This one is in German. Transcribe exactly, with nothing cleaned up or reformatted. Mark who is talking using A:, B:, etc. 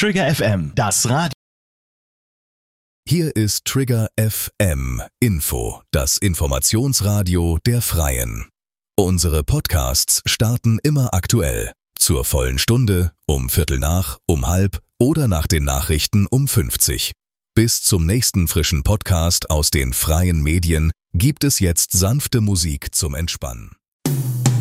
A: Trigger F M, das Radio.
B: Hier ist Trigger F M Info, das Informationsradio der Freien. Unsere Podcasts starten immer aktuell. Zur vollen Stunde, um Viertel nach, um halb oder nach den Nachrichten um fünfzig. Bis zum nächsten frischen Podcast aus den freien Medien gibt es jetzt sanfte Musik zum Entspannen.